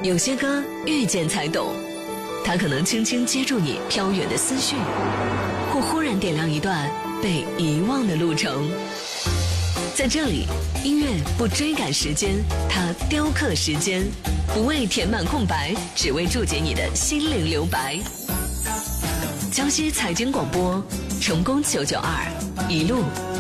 有些歌遇见才懂，它可能轻轻接住你飘远的思绪，或忽然点亮一段被遗忘的路程。在这里，音乐不追赶时间，它雕刻时间，不为填满空白，只为注解你的心灵留白。江西财经广播，成功992，一路